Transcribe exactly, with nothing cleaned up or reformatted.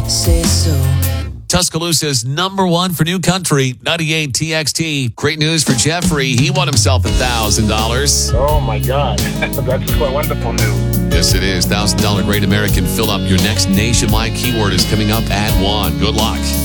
say so. Tuscaloosa's number one for new country, ninety-eight T X T. Great news for Jeffrey. He won himself one thousand dollars. Oh, my God. That's quite wonderful news. Yes, it is. one thousand dollars Great American Fill Up. Your next nationwide keyword is coming up at one. Good luck.